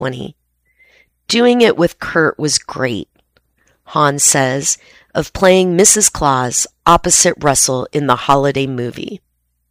2020. Doing it with Kurt was great, Hahn says, of playing Mrs. Claus opposite Russell in the holiday movie.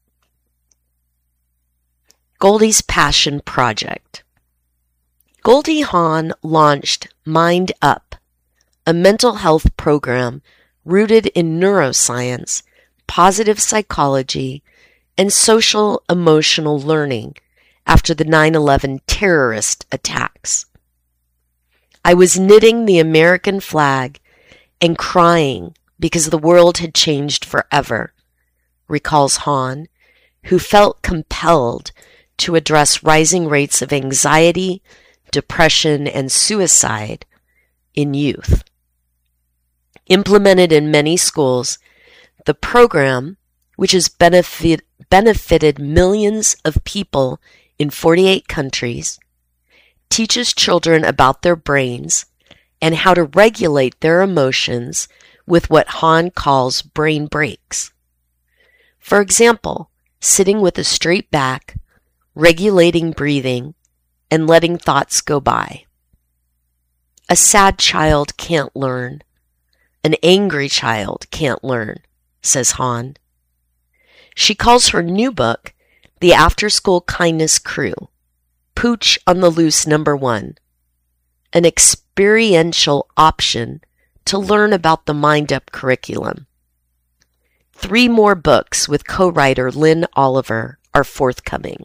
Goldie's Passion Project. Goldie Hawn launched Mind Up, a mental health program rooted in neuroscience, positive psychology, and social emotional learning after the 9/11 terrorist attacks. I was knitting the American flag and crying because the world had changed forever, recalls Hawn, who felt compelled to address rising rates of anxiety, depression, and suicide in youth. Implemented in many schools, the program, which has benefited millions of people in 48 countries, teaches children about their brains and how to regulate their emotions with what Hawn calls brain breaks. For example, sitting with a straight back, regulating breathing, and letting thoughts go by. A sad child can't learn. An angry child can't learn, says Hawn. She calls her new book The After-School Kindness Crew, Pooch on the Loose #1, an experiential option to learn about the Mind Up curriculum. 3 more books with co-writer Lynn Oliver are forthcoming.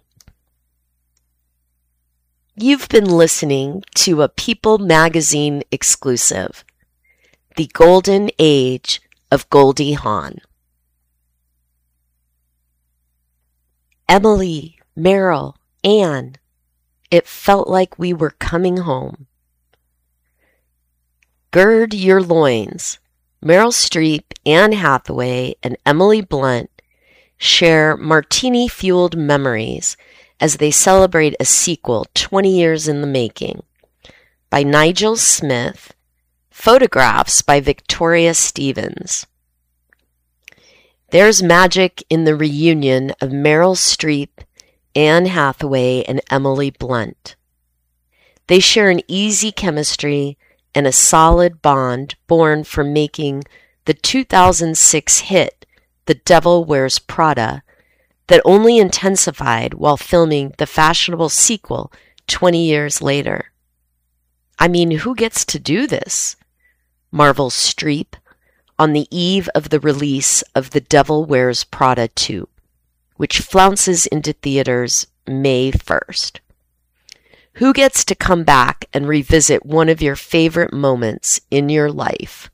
You've been listening to a People Magazine exclusive, The Golden Age of Goldie Hawn. Emily, Meryl, Anne, it felt like we were coming home. Gird your loins. Meryl Streep, Anne Hathaway, and Emily Blunt share martini-fueled memories as they celebrate a sequel 20 years in the making. By Nigel Smith, photographs by Victoria Stevens. There's magic in the reunion of Meryl Streep, Anne Hathaway, and Emily Blunt. They share an easy chemistry and a solid bond born from making the 2006 hit The Devil Wears Prada that only intensified while filming the fashionable sequel 20 years later. I mean, who gets to do this? Marvels Streep on the eve of the release of The Devil Wears Prada 2, which flounces into theaters May 1st. Who gets to come back and revisit one of your favorite moments in your life?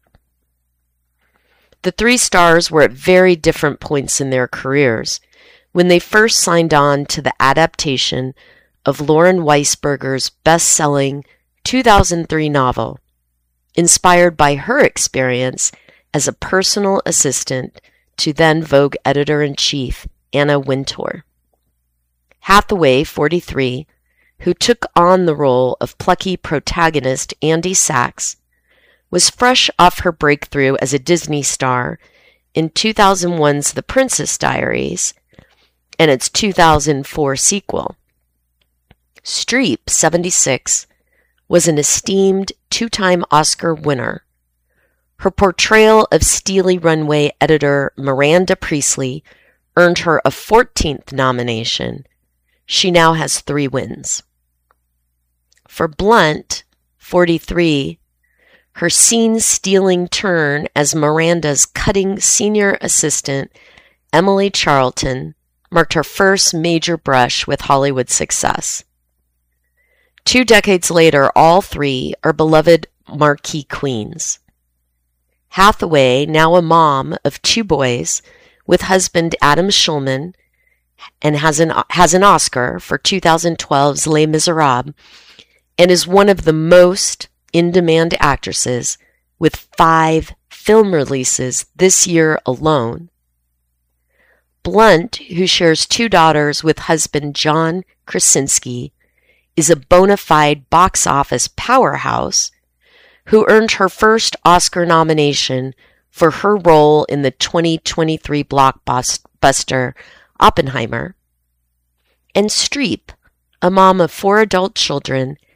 The 3 stars were at very different points in their careers when they first signed on to the adaptation of Lauren Weisberger's best-selling 2003 novel, inspired by her experience as a personal assistant to then Vogue editor-in-chief Anna Wintour. Hathaway, 43, who took on the role of plucky protagonist Andy Sachs, was fresh off her breakthrough as a Disney star in 2001's The Princess Diaries and its 2004 sequel. Streep, 76, was an esteemed 2-time Oscar winner. Her portrayal of Steely Runway editor Miranda Priestley earned her a 14th nomination. She now has 3 wins. For Blunt, 43, her scene-stealing turn as Miranda's cutting senior assistant, Emily Charlton, marked her first major brush with Hollywood success. 2 decades later, all 3 are beloved marquee queens. Hathaway, now a mom of 2 boys, with husband Adam Schulman, and has an Oscar for 2012's Les Miserables, and is one of the most in-demand actresses with 5 film releases this year alone. Blunt, who shares 2 daughters with husband John Krasinski, is a bona fide box office powerhouse who earned her first Oscar nomination for her role in the 2023 blockbuster Oppenheimer. And Streep, a mom of 4 adult children,